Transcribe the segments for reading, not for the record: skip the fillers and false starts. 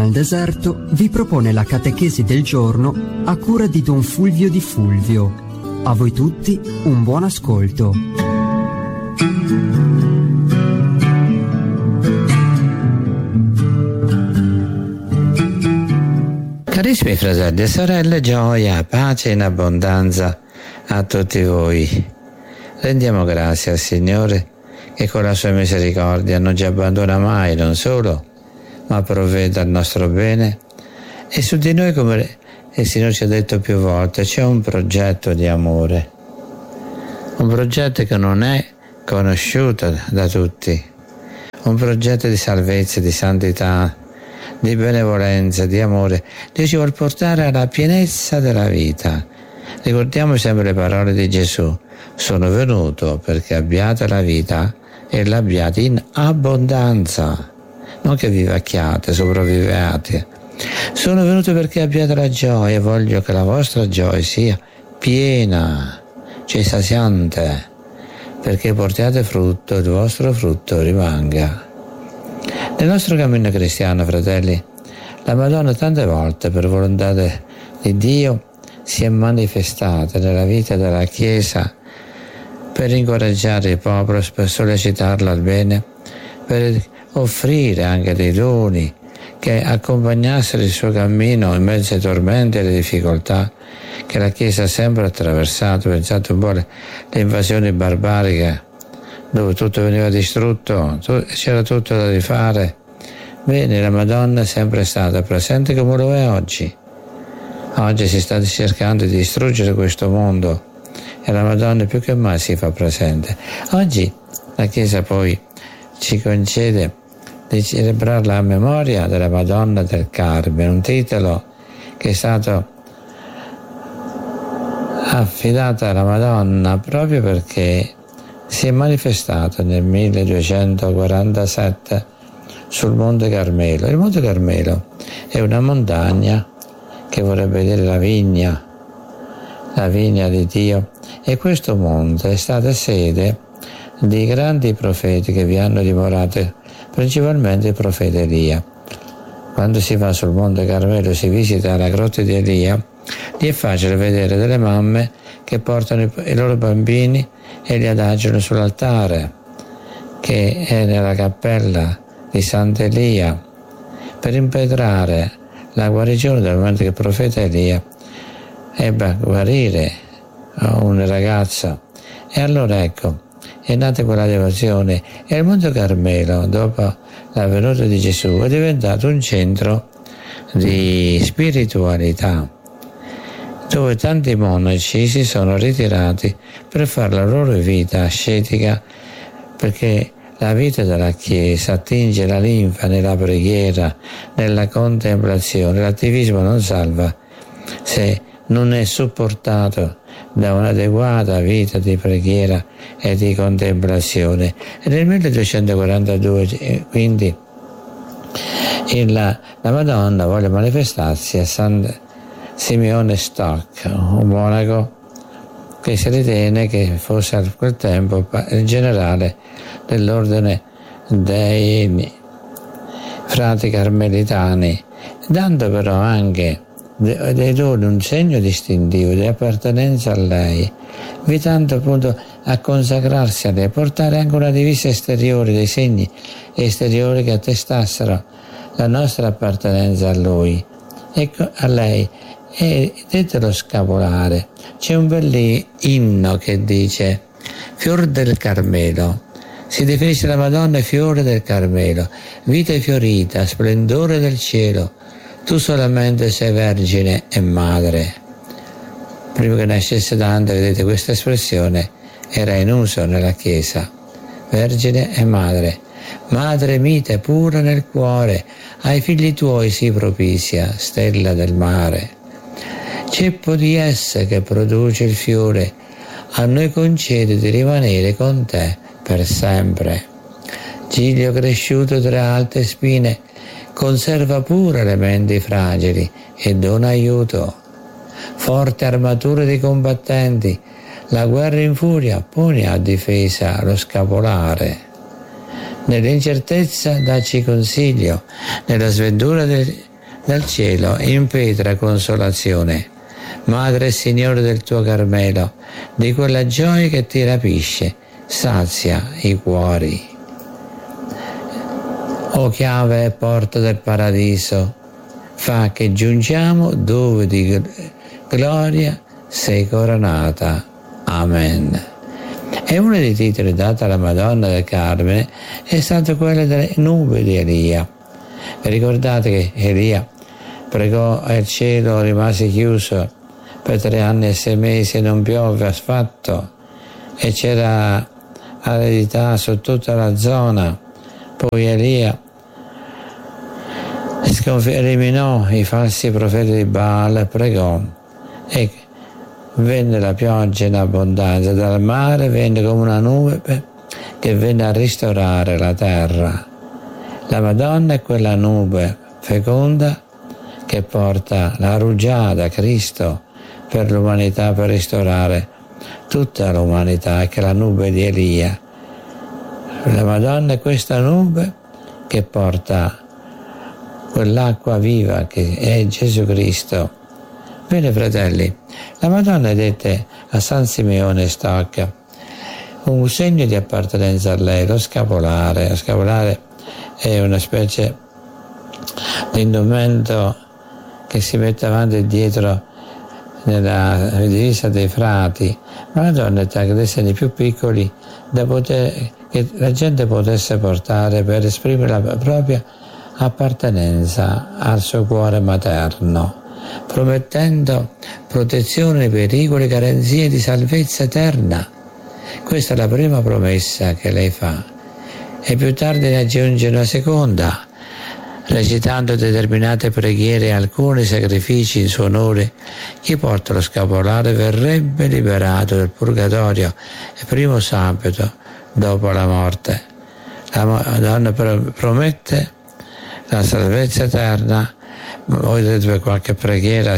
Al deserto vi propone la catechesi del giorno a cura di Don Fulvio Di Fulvio. A voi tutti un buon ascolto. Carissimi fratelli e sorelle, gioia, pace in abbondanza a tutti voi. Rendiamo grazie al Signore che con la sua misericordia non ci abbandona mai, non solo, ma provvede al nostro bene. E su di noi, come il Signore ci ha detto più volte, c'è un progetto di amore, un progetto che non è conosciuto da tutti, un progetto di salvezza, di santità, di benevolenza, di amore. Dio ci vuole portare alla pienezza della vita. Ricordiamo sempre le parole di Gesù: sono venuto perché abbiate la vita e l'abbiate in abbondanza, non che vivacchiate, sopravviviate. Sono venuto perché abbiate la gioia e voglio che la vostra gioia sia piena, cioè saziante, perché portiate frutto, il vostro frutto rimanga. Nel nostro cammino cristiano, fratelli, la Madonna tante volte per volontà di Dio si è manifestata nella vita della Chiesa per incoraggiare il popolo, per sollecitarlo al bene, per offrire anche dei doni che accompagnassero il suo cammino in mezzo ai tormenti e alle difficoltà che la Chiesa ha sempre attraversato. Pensate un po' alle invasioni barbariche, dove tutto veniva distrutto, c'era tutto da rifare. Bene, la Madonna è sempre stata presente come lo è oggi. Oggi si sta cercando di distruggere questo mondo e la Madonna più che mai si fa presente. Oggi la Chiesa poi ci concede di celebrare la memoria della Madonna del Carmine, un titolo che è stato affidato alla Madonna proprio perché si è manifestato nel 1247 sul Monte Carmelo. Il Monte Carmelo è una montagna che vorrebbe dire la vigna di Dio, e questo monte è stata sede di grandi profeti che vi hanno dimorato, principalmente il profeta Elia. Quando si va sul Monte Carmelo, si visita la grotta di Elia, lì è facile vedere delle mamme che portano i loro bambini e li adagiano sull'altare che è nella cappella di Sant'Elia per impetrare la guarigione, dal momento che il profeta Elia ebbe a guarire una ragazza. E allora ecco, è nata quella devozione, e il Monte Carmelo, dopo la venuta di Gesù, è diventato un centro di spiritualità, dove tanti monaci si sono ritirati per fare la loro vita ascetica, perché la vita della Chiesa attinge la linfa nella preghiera, nella contemplazione. L'attivismo non salva se non è supportato da un'adeguata vita di preghiera e di contemplazione. E nel 1242 quindi la Madonna volle manifestarsi a San Simeone Stock, un monaco che si ritiene che fosse a quel tempo il generale dell'ordine dei frati carmelitani, dando però anche dei doni, un segno distintivo di appartenenza a lei, invitando appunto a consacrarsi a lei, a portare anche una divisa esteriore, dei segni esteriori che attestassero la nostra appartenenza a Lui, ecco, a lei. E detelo scapolare, c'è un bel inno che dice: fior del Carmelo. Si definisce la Madonna fiore del Carmelo, vita fiorita, splendore del cielo. Tu solamente sei vergine e madre. Prima che nascesse Dante, vedete, questa espressione era in uso nella Chiesa. Vergine e madre. Madre mite, pura nel cuore, ai figli tuoi si propizia, stella del mare. Ceppo di essa che produce il fiore, a noi concede di rimanere con te per sempre. Giglio cresciuto tra alte spine, conserva pure le menti fragili e dona aiuto. Forte armatura di combattenti, la guerra in furia pone a difesa lo scapolare. Nell'incertezza dacci consiglio, nella sventura dal cielo impetra consolazione. Madre e Signore del tuo Carmelo, di quella gioia che ti rapisce, sazia i cuori. O chiave e porta del paradiso, fa che giungiamo dove di gloria sei coronata. Amen. E uno dei titoli dati alla Madonna del Carmine è stato quello delle nube di Elia. Ricordate che Elia pregò e il cielo rimase chiuso per 3 anni e 6 mesi e non piove affatto, e c'era aridità su tutta la zona. Poi Elia eliminò i falsi profeti di Baal, pregò e venne la pioggia in abbondanza, dal mare venne come una nube che venne a ristorare la terra. La Madonna è quella nube feconda che porta la rugiada, Cristo, per l'umanità, per ristorare tutta l'umanità, che è la nube di Elia. La Madonna è questa nube che porta quell'acqua viva che è Gesù Cristo. Bene fratelli, la Madonna dette a San Simeone Stocca un segno di appartenenza a lei, lo scapolare. Lo scapolare è una specie di indumento che si mette avanti e dietro nella divisa dei frati, ma la donna è dei segni più piccoli che la gente potesse portare per esprimere la propria appartenenza al suo cuore materno, promettendo protezione nei pericoli, garanzie di salvezza eterna. Questa è la prima promessa che lei fa, e più tardi ne aggiunge una seconda, recitando determinate preghiere e alcuni sacrifici in suo onore. Chi porta lo scapolare verrebbe liberato dal purgatorio il primo sabato dopo la morte. La Madonna promette la salvezza eterna. Voi vedete qualche preghiera,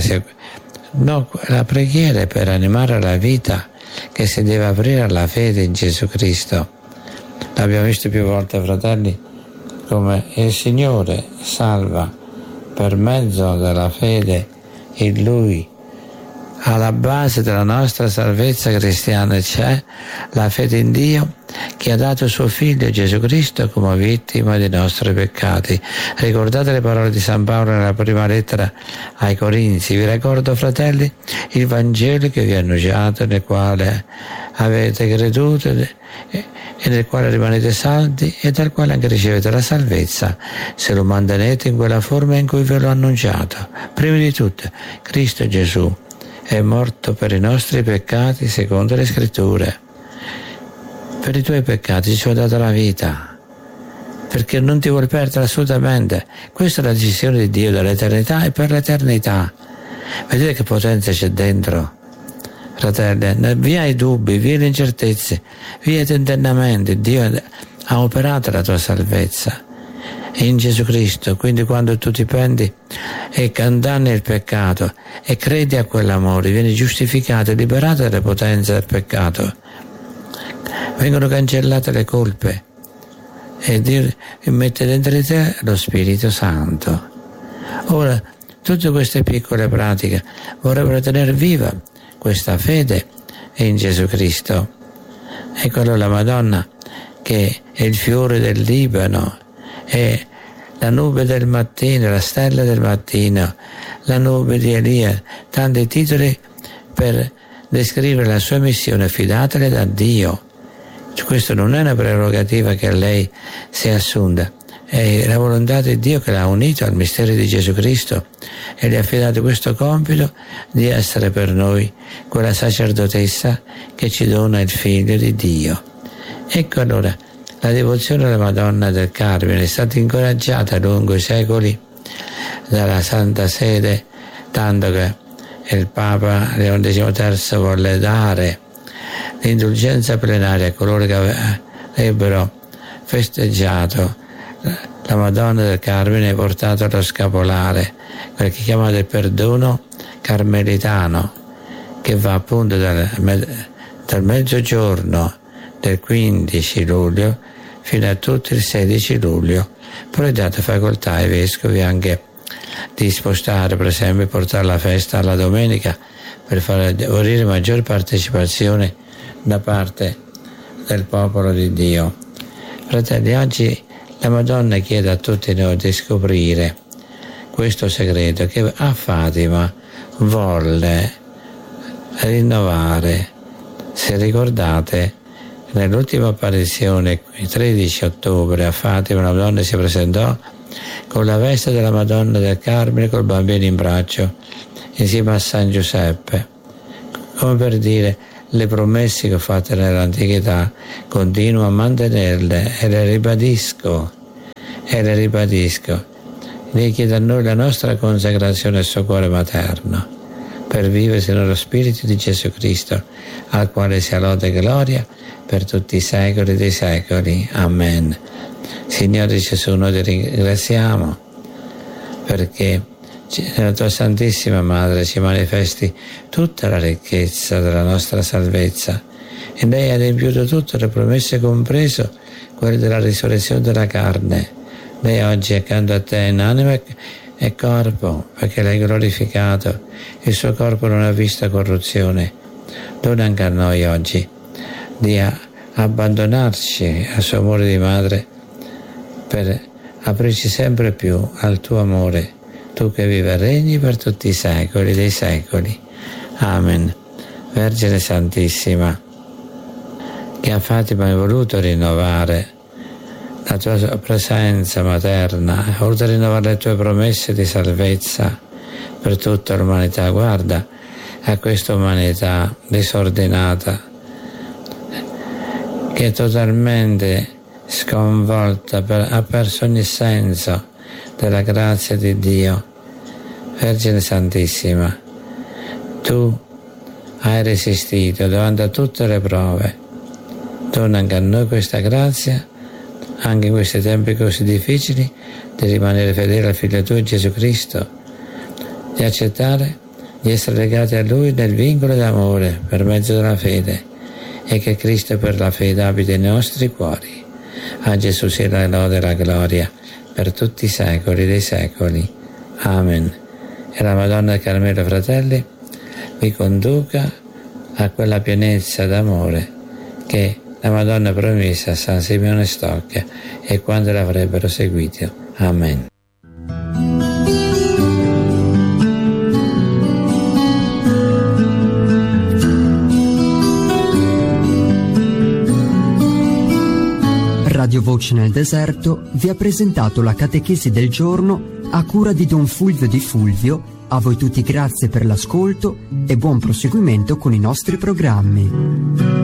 no, la preghiera è per animare la vita che si deve aprire alla fede in Gesù Cristo. L'abbiamo visto più volte, fratelli, come il Signore salva per mezzo della fede in Lui. Alla base della nostra salvezza cristiana c'è la fede in Dio, che ha dato suo Figlio Gesù Cristo come vittima dei nostri peccati. Ricordate le parole di San Paolo nella prima lettera ai Corinzi. Vi ricordo, fratelli, il Vangelo che vi ho annunciato, nel quale avete creduto e nel quale rimanete saldi e dal quale anche ricevete la salvezza, se lo mantenete in quella forma in cui ve l'ho annunciato. Prima di tutto, Cristo Gesù è morto per i nostri peccati secondo le Scritture. Per i tuoi peccati ci ho dato la vita, perché non ti vuol perdere assolutamente. Questa è la decisione di Dio dall'eternità e per l'eternità. Vedete che potenza c'è dentro, fratelli? Via i dubbi, via le incertezze, via i tentennamenti. Dio ha operato la tua salvezza in Gesù Cristo. Quindi quando tu ti penti e condanni il peccato e credi a quell'amore, vieni giustificato e liberato dalle potenze del peccato. Vengono cancellate le colpe e Dio mette dentro di te lo Spirito Santo. Ora, tutte queste piccole pratiche vorrebbero tenere viva questa fede in Gesù Cristo. Ecco allora la Madonna, che è il fiore del Libano, è la nube del mattino, la stella del mattino, la nube di Elia, tanti titoli per descrivere la sua missione, affidatele da Dio. Questo non è una prerogativa che lei si è assunta, è la volontà di Dio che l'ha unito al mistero di Gesù Cristo e le ha affidato questo compito di essere per noi quella sacerdotessa che ci dona il Figlio di Dio. Ecco allora, la devozione alla Madonna del Carmine è stata incoraggiata lungo i secoli dalla Santa Sede, tanto che il Papa Leone XIII volle dare l'indulgenza plenaria a coloro che avrebbero festeggiato la Madonna del Carmine e portato allo scapolare, quel che chiamate il perdono carmelitano, che va appunto dal mezzogiorno del 15 luglio fino a tutto il 16 luglio. Poi date facoltà ai vescovi anche di spostare, per esempio, portare la festa alla domenica per favorire maggior partecipazione da parte del popolo di Dio. Fratelli, oggi la Madonna chiede a tutti noi di scoprire questo segreto che a Fatima volle rinnovare. Se ricordate, nell'ultima apparizione, il 13 ottobre, a Fatima, la Madonna si presentò con la veste della Madonna del Carmine, col bambino in braccio, insieme a San Giuseppe, come per dire: le promesse che ho fatto nell'antichità continuo a mantenerle e le ribadisco. Lei chiede a noi la nostra consacrazione al suo cuore materno per vivere nello Spirito di Gesù Cristo, al quale sia lode e gloria per tutti i secoli dei secoli. Amen. Signore Gesù, noi ti ringraziamo perché nella tua Santissima Madre ci manifesti tutta la ricchezza della nostra salvezza, e lei ha adempiuto tutte le promesse, compreso quelle della risurrezione della carne. Lei oggi è accanto a te in anima e corpo, perché l'hai glorificato, il suo corpo non ha visto corruzione. Dona anche a noi oggi di abbandonarci al suo amore di madre per aprirci sempre più al tuo amore, tu che vivi e regni per tutti i secoli dei secoli. Amen. Vergine Santissima, che a Fatima hai voluto rinnovare la tua presenza materna, hai voluto rinnovare le tue promesse di salvezza per tutta l'umanità. Guarda a questa umanità disordinata, che è totalmente sconvolta, ha perso ogni senso della grazia di Dio. Vergine Santissima, tu hai resistito davanti a tutte le prove. Dona anche a noi questa grazia, anche in questi tempi così difficili, di rimanere fedeli al Figlio tuo Gesù Cristo, di accettare di essere legati a Lui nel vincolo d'amore per mezzo della fede, e che Cristo per la fede abiti nei nostri cuori. A Gesù sia la lode e la gloria per tutti i secoli dei secoli. Amen. E la Madonna del Carmelo, fratelli, vi conduca a quella pienezza d'amore che la Madonna promise a San Simeone Stocca e quando l'avrebbero seguito. Amen. Radio Voce nel Deserto vi ha presentato la catechesi del giorno a cura di Don Fulvio Di Fulvio. A voi tutti grazie per l'ascolto e buon proseguimento con i nostri programmi.